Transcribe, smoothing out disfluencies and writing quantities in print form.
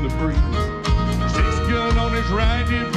the breeze. Six gun on his right hip,